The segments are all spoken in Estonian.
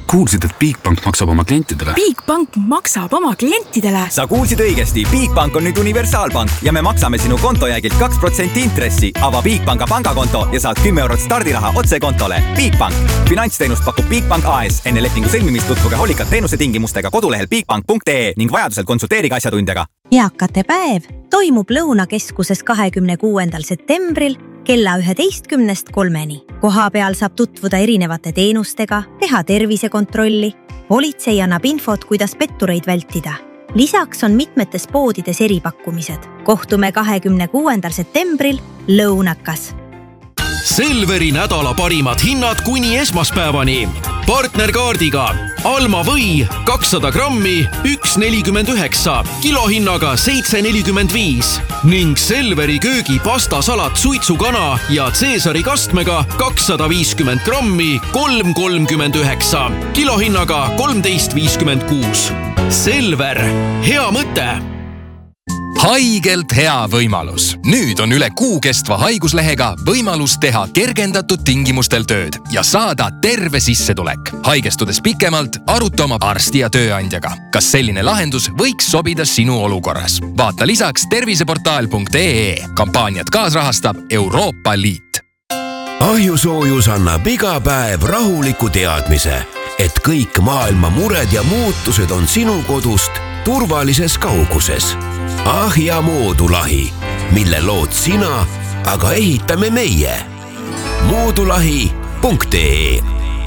Kuulsid, et Bigbank maksab oma klientidele? Bigbank maksab oma klientidele? Sa kuulsid õigesti. Bigbank on nüüd universaalpank ja me maksame sinu kontojäägilt 2% intressi. Ava Bigbanka pangakonto ja saad 10 eurot stardiraha otse kontole. Bigbank. Finantsteenust pakub Bigbank AS. Enne lepingu sõlmimist tutvuge hoolikalt teenuse tingimustega kodulehel bigbank.ee ning vajadusel konsulteerige asjatundjaga. Eakate päev toimub Lõunakeskuses 26. septembril kella 11:03. Koha peal saab tutvuda erinevate teenustega, teha tervisekontrolli. Politsei annab infot, kuidas pettureid vältida. Lisaks on mitmetes poodides eripakkumised. Kohtume 26. septembril Lõunakas. Selveri nädala parimad hinnad kuni esmaspäevani. Partnerkaardiga Alma või 200 grammi 1,49, kilohinnaga 7,45 ning Selveri köögi pastasalat suitsukana ja Caesari kastmega 250 grammi 3,39, kilohinnaga 13,56. Selver, hea mõte! Haigelt hea võimalus. Nüüd on üle kuu kestva haiguslehega võimalus teha kergendatud tingimustel tööd ja saada terve sissetulek. Haigestudes pikemalt, aruta oma arsti ja tööandjaga. Kas selline lahendus võiks sobida sinu olukorras? Vaata lisaks terviseportaal.ee. Kampaaniat kaasrahastab Euroopa Liit. Ahjusoojus annab iga päev rahuliku teadmise, et kõik maailma mured ja muutused on sinu kodust turvalises kauguses. Ahja Moodulahi, mille lood sina, aga ehitame meie. Moodulahi.ee.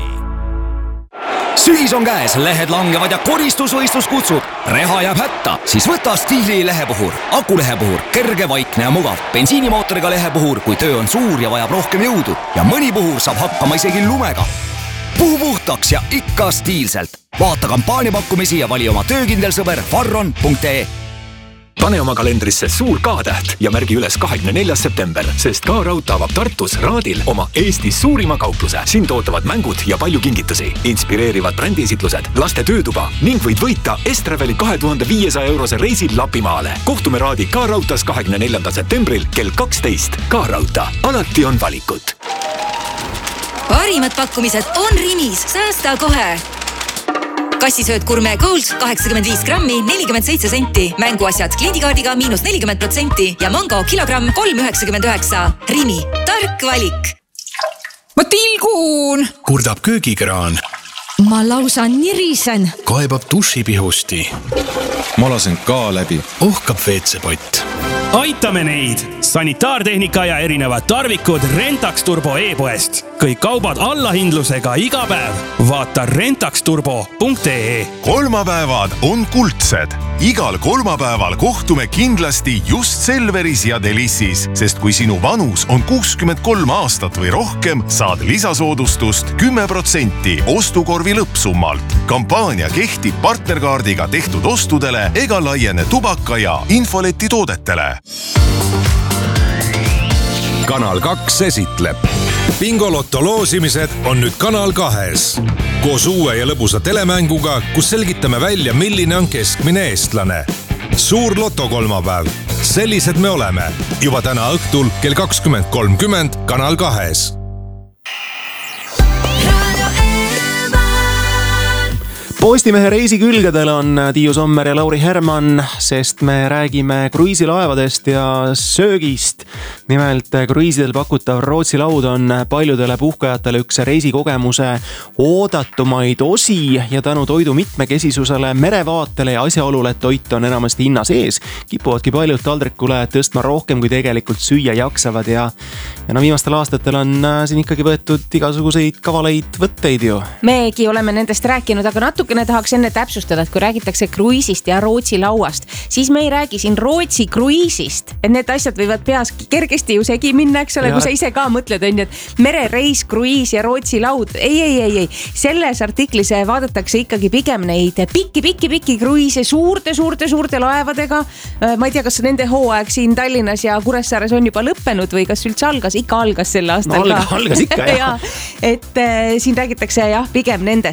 Sügis on käes, lehed langevad ja koristusvõistlus kutsub. Reha jääb hätta, siis võta Stiili lehepuhur. Akulehepuhur, kerge, vaikne ja mugav. Bensiinimootoriga lehepuhur, kui töö on suur ja vajab rohkem jõudu. Ja mõni puhur saab hakkama isegi lumega. Puhu puhtaks ja ikka stiilselt. Vaata kampaaniapakkumisi ja vali oma töökindel sõber farron.ee. Pane oma kalendrisse suur K-täht ja märgi üles 24. september, sest K-Raud avab Tartus Raadil oma Eestis suurima kaupluse. Siin tootavad mängud ja palju kingitusi, inspireerivad brändiesitlused, laste töötuba ning võid võita Estraveli 2500 eurose reisil Lapimaale. Kohtume Raadi K-Rautas 24. septembril kell 12. K-Rauta. Alati on valikut. Parimad pakkumised on Rimis. Säästa kohe! Kassisööd Gourmet Gold 85 grammi 47 senti. Mänguasjad kliendikaardiga -40% ja mango kilogramm 3,99. Rimi, tark valik. Ma tilgun! Kurdab köögikraan. Ma lausa nirisen. Kaebab dušipihusti. Ma lasen ka läbi. Ohkab WC-pott. Aitame neid! Sanitaartehnika ja erinevad tarvikud Rentax Turbo e-poest. Kõik kaubad allahindlusega iga päev. Vaata rentaxturbo.ee. Kolmapäevad on kuldsed. Igal kolmapäeval kohtume kindlasti just Selveris ja Delissis, sest kui sinu vanus on 63 aastat või rohkem, saad lisasoodustust 10% ostukorvi lõppsummalt. Kampaania kehtib partnerkaardiga tehtud ostudele ega laiene tubaka ja infoleti toodetele. Kanal 2 esitleb. Bingolotto loosimised on nüüd Kanal 2. Koos uue ja lõbusa telemänguga, kus selgitame välja, milline on keskmine eestlane. Suur lotokolmapäev. Sellised me oleme. Juba täna õhtul kell 20.30 Kanal 2. Postimehe reisikülgedel on Tiiu Sommer ja Lauri Herman, sest me räägime kruiisilaevadest ja söögist. Nimelt kruiisidel pakutav Rootsi laud on paljudele puhkajatele üks reisikogemuse oodatumaid osi ja tänu toidu mitmekesisusele, merevaatele ja asjaolule, et toit on enamasti hinna sees, kipuvadki paljud taldrikule tõstma rohkem, kui tegelikult süüa jaksavad ja viimastel aastatel on siin ikkagi võetud igasuguseid kavaleid võtteid ju. Megi oleme nendest rääkinud, aga natukene tahaks enne täpsustada, et kui räägitakse kruiisist ja Rootsi lauast, siis me ei räägi siin Rootsi kruiisist, et need asjad võivad peas kergesti ju segi minna, eks ole, kui sa ise ka mõtled, et merereis, kruiis ja Rootsi laud. Ei. Selles artiklis vaadatakse ikkagi pigem neid pikki kruiise suurte laevadega. Ma ei tea, kas nende hooaeg siin Tallinnas ja Kuressaares on juba lõppenud või kas üldse algas sel aastal algas ikka, jah. Et siin räägitakse jah, pigem nendest.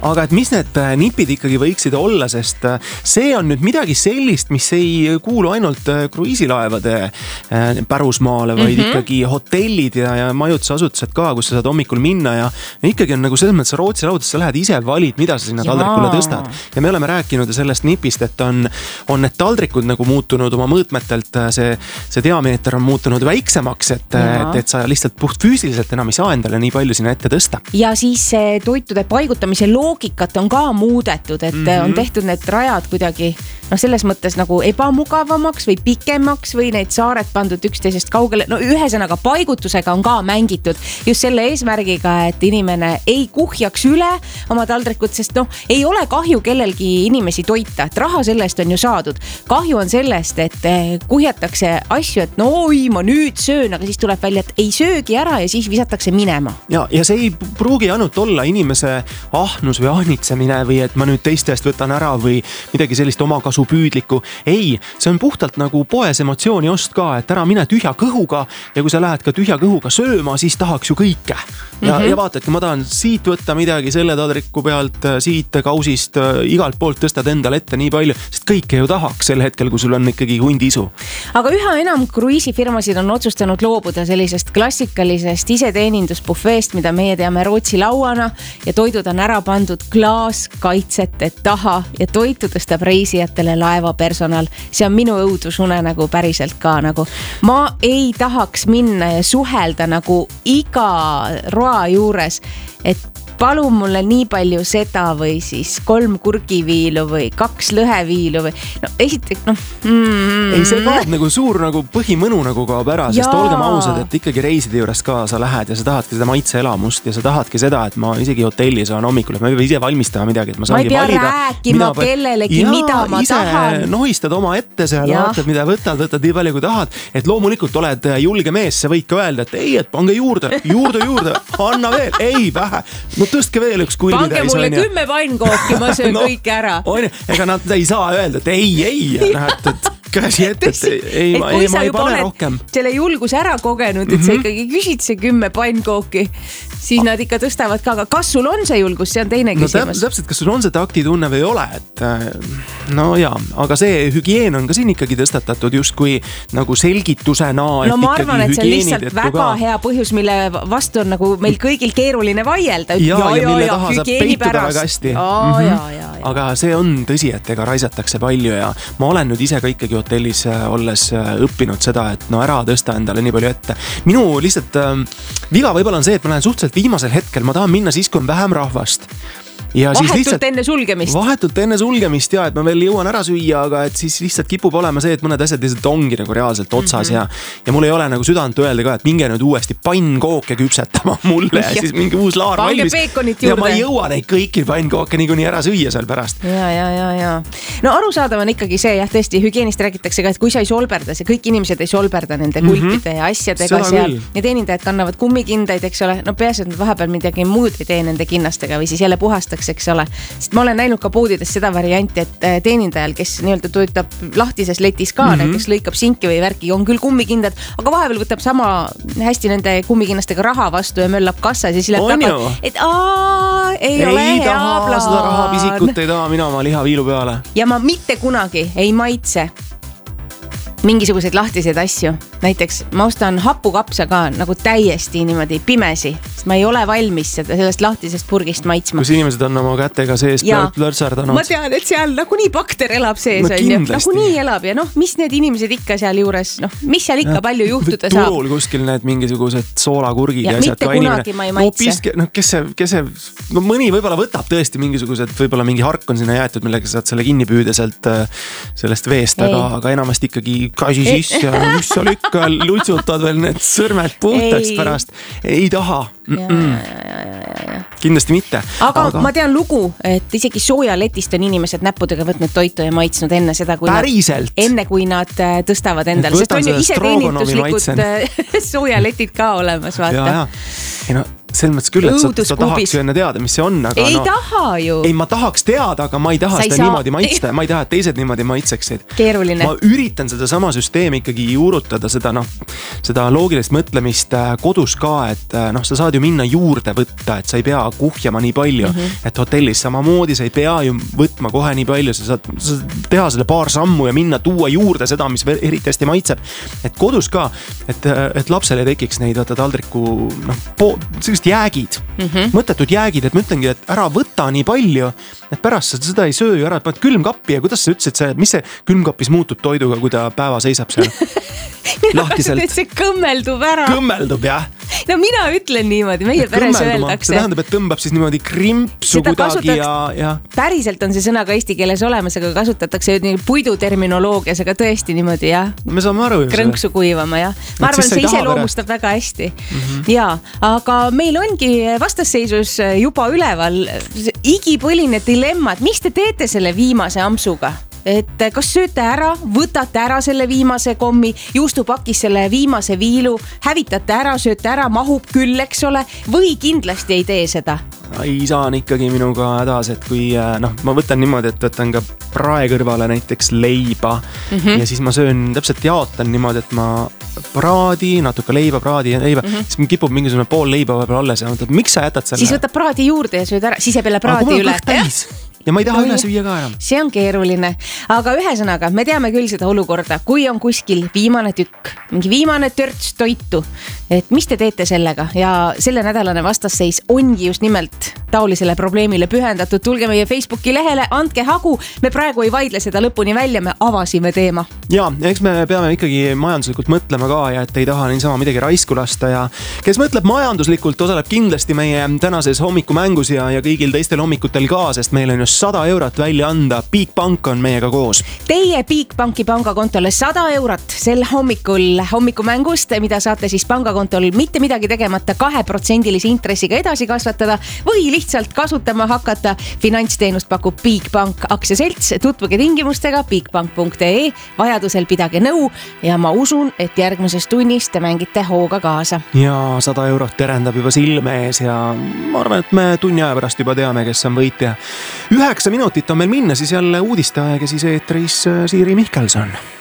aga et mis need nipid ikkagi võiksid olla, sest see on nüüd midagi sellist, mis ei kuulu ainult kruiisilaevade pärusmaale, vaid ikkagi hotellid ja majutusasutused ka, kus sa saad hommikul minna ja ikkagi on nagu selles mõttes Rootsi laudades, sa lähed ise valid, mida sa sinna taldrikule tõstad. Ja me oleme rääkinud sellest nipist, et on need taldrikud nagu muutunud oma mõõtmetelt, see diameeter on muutunud väiksemaks, et sa lihtsalt puht füüsiliselt enam ei saa endale nii palju sinna ette tõsta. Ja siis toitude paigutamise loogikat on ka muudetud, et on tehtud need rajad kuidagi selles mõttes nagu ebamugavamaks või pikemaks või need saared pandud üksteisest kaugele. No ühesõnaga paigutusega on ka mängitud just selle eesmärgiga, et inimene ei kuhjaks üle oma taldrikut, sest ei ole kahju kellelgi inimesi toita, et raha sellest on ju saadud. Kahju on sellest, et kuhjatakse asju, et ma nüüd söön, aga siis tuleb välja, et ei söögi ära ja siis visatakse minema. Ja see ei pruugi ainult olla inimese ahnus või ahnitsemine või et ma nüüd teistest võtan ära või midagi sellist omakasu püüdlikku. Ei, see on puhtalt nagu poes emotsiooni ost ka, et ära mine tühja kõhuga ja kui sa lähed ka tühja kõhuga sööma, siis tahaks ju kõike. Ja vaatadki, ma tahan siit võtta midagi selle taldriku pealt, siit kausist, igalt poolt tõstad endale ette nii palju, sest kõike ju tahaks sel hetkel, kui sul on ikkagi hundiisu. Aga üha enam kruiisifirmasid on otsustanud loobuda sellisest klassikalisest iseteenindusbuffeest, mida meie teame Rootsi lauana ja toidud on ära pandud klaaskaitsete taha ja toitu tõstab reisijatele laeva personal. See on minu õudusunenägu päriselt ka nagu. Ma ei tahaks minna ja suhelda nagu iga roa juures, et palun mulle nii palju seda või siis 3 kurgiviilu või 2 lõheviilu või esiteks Ei, see kaob nagu suur nagu põhimõnu nagu kaob ära, sest olgem ausad, et ikkagi reiside juures ka sa lähed ja sa tahadki seda maitseelamust ja sa tahadki seda, et ma isegi hotellis olen hommikul, et ma peab ise valmistama midagi, et ma saangi valida. Ma ei pea rääkima kellelegi, mida ma tahan. Nohistad oma ette seal, vaatad, mida võtad nii palju kui tahad, et loomulikult oled julge mees, sa võid ka öelda, et ei, et pange juurde, anna veel, ei vähe. Tõstke veel üks kulmi täis. Pange mulle 10 pannkooki, ma söön kõik ära. Ega nad ei saa öelda, et ei, näed, käsi ette, et ma ei pane rohkem. Selle julgus ära kogenud, et sa ikkagi küsid see 10 pannkooki, siis nad ikka tõstavad ka. Aga kas sul on see julgus, see on teine küsimus. Täpselt, kas sul on see taktitunne või ei ole, et aga see hügieen on ka siin ikkagi tõstatatud just kui nagu selgitusena. Ma arvan, et see on lihtsalt väga hea põhjus, mille vastu on nagu meil kõigil keeruline vaielda. Ja mille taha saab peituda väga hästi. Aga see on tõsi, et ega raisatakse palju ja ma olen nüüd ise ka ikkagi hotellis olles õppinud seda, et ära tõsta endale nii palju ette. Minu lihtsalt viga võib-olla on see, et ma lähen suhteliselt viimasel hetkel, ma tahan minna siis, kui on vähem rahvast. Ja vahetult enne sulgemist. Vahetult enne sulgemist ja et ma veel jõuan ära süüa, aga et siis lihtsalt kipub olema see, et mõned asjad lihtsalt ongi nagu reaalselt otsas ja mul ei ole nagu südant öelda ka, et minge nüüd uuesti pannkooke küpsetama mulle ja siis mingi uus laar valmis. Ja ma ei jõua neid kõiki pannkooke niikuinii ära süüa seal pärast. Ja. No arusaadav on ikkagi see, tõesti hügienist räägitakse ka, et kui sa ei solberda, see kõik inimesed ei solberda nende kulpide ja asjadega seal. Ja teenindajad kannavad kummikindaid, eks ole. No peas, et nad vahepeal midagi muud ei tee nende kinnastega või siis jälle puhastaks, eks ole. Sest ma olen näinud ka poodides seda varianti, et teenindajal, kes nii-öelda töötab lahtises letis ka, näiteks lõikab sinki või värki, on küll kummikindad, aga vahepeal võtab sama hästi nende kummikinnastega raha vastu ja möllab kassa ja siis läheb taga, et ei ole hea plaan. Seda rahapisikut ei taha mina oma lihaviilu peale. Ja ma mitte kunagi ei maitse mingisuguseid lahtiseid asju. Näiteks ma ostan hapukapsa ka nagu täiesti niimoodi pimesi, sest ma ei ole valmis sellest lahtisest purgist maitsma. Kus inimesed on oma kätega sees plõrsardanud. Ma tean, et seal nagunii bakter elab sees. Nagunii elab ja mis need inimesed ikka seal juures, mis seal ikka palju juhtuda saab. Turul kuskil need mingisugused soolakurgid ja mitte kunagi ma ei maitse. Kes mõni võib-olla võtab tõesti mingisugused, võib-olla mingi hark on sinna jäetud, millega saad selle kinni püüda sellest veest, aga enamasti ikkagi kasi sisse ja mis seal ikka lutsutad veel need sõrmed puhtaks pärast. Ei taha. Kindlasti mitte. Aga ma tean lugu, et isegi soojaletist on inimesed näppudega võtnud toitu ja maitsnud enne seda, kui nad tõstavad endale. Sest on ju iseteeninduslikud soojaletid ka olemas, vaata. selles mõttes küll, et sa tahaks ju enne teada, mis see on, aga ei taha ju. Ei, ma tahaks teada, aga ma ei taha seda niimoodi maitsta. Ma ei taha, et teised niimoodi maitseksid. Keeruline. Ma üritan seda sama süsteemi ikkagi juurutada, seda loogilist mõtlemist kodus ka, et sa saad ju minna juurde võtta, et sa ei pea kuhjama nii palju, et hotellis samamoodi sa ei pea ju võtma kohe nii palju, sa saad teha selle paar sammu ja minna tuua juurde seda, mis eriti hästi maitseb. Et kodus ka, et lapsele tekiks neid taldriku jäägid, mõttetud jäägid, et ma ütlengi, et ära võta nii palju, et pärast seda ei söö ju ära, et paned külmkappi ja kuidas sa ütlesid, mis see külmkapis muutub toiduga, kui ta päeva seisab seal? Lahtiselt. See kõmmeldub ära. Kõmmeldub, jah. No mina ütlen niimoodi, meie peres öeldakse. See tähendab, et tõmbab siis niimoodi krimpsu seda kuidagi ja... Päriselt on see sõna ka eesti keeles olemas, aga kasutatakse puiduterminoloogias, aga tõesti niimoodi, jah. Me saame aru ju. Krõnksu kuivama, jah. Ma arvan, see iseloomustab väga hästi. Jaa, aga meil ongi vastasseisus juba üleval igipõline dilemma, et mis te teete selle viimase ampsuga? Et kas sööte ära, võtate ära selle viimase kommi, juustupakis selle viimase viilu, hävitate ära, sööte ära, mahub küll, eks ole, või kindlasti ei tee seda? Isa on ikkagi minuga hädas, et kui ma võtan niimoodi, et võtan ka prae kõrvale näiteks leiba ja siis ma söön, täpselt jaotan niimoodi, et ma praadi, natuke leiba, siis kipub mingisugune pool leiba võib-olla alles ja mõtled, miks sa jätad selle? Siis võtab praadi juurde ja sööd ära, siis jääb jälle praadi üle. Ja ma ei taha üle süüa ka enam. See on keeruline, aga ühesõnaga, me teame küll seda olukorda, kui on kuskil viimane tükk, mingi viimane törts toitu, et mis te teete sellega ja selle nädalane vastasseis ongi just nimelt taolisele probleemile pühendatud. Tulge meie Facebooki lehele, andke hagu, me praegu ei vaidle seda lõpuni välja, me avasime teema. Ja, eks me peame ikkagi majanduslikult mõtlema ka ja et ei taha niisama midagi raisku lasta ja kes mõtleb majanduslikult, osaleb kindlasti meie tänases hommikumängus ja kõigil teistel hommikutel ka, sest meil on just 100 eurot välja anda. Bigbank on meiega koos. Teie Bigbanki pangakontole 100 eurot sel hommikumängust, mida saate siis pangakontol mitte midagi tegemata 2% intressiga edasi kasvatada või lihtsalt kasutama hakata. Finantsteenust pakub Bigbank aktsiaselts, tutvuge tingimustega bigbank.ee, vajadusel pidage nõu ja ma usun, et järgmises tunnis te mängite hooga kaasa. Ja 100 eurot terendab juba silme ees ja ma arvan, et me tunni aja pärast juba teame, kes on võitja. 9 minutit on meil minna, siis jälle uudisteaeg ja siis eetris Siiri Mihkelson.